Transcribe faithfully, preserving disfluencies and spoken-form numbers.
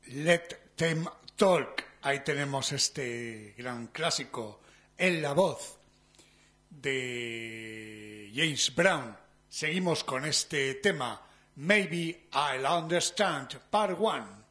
Let Them Talk. Ahí tenemos este gran clásico en la voz de James Brown. Seguimos con este tema, Maybe I'll Understand, Part one.